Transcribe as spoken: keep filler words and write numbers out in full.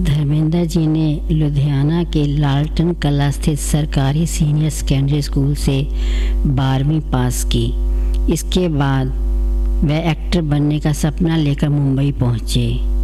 धर्मेंद्र जी ने लुधियाना के लालटन कला स्थित सरकारी सीनियर सेकेंडरी स्कूल से बारहवीं पास की। इसके बाद वह एक्टर बनने का सपना लेकर मुंबई पहुंचे।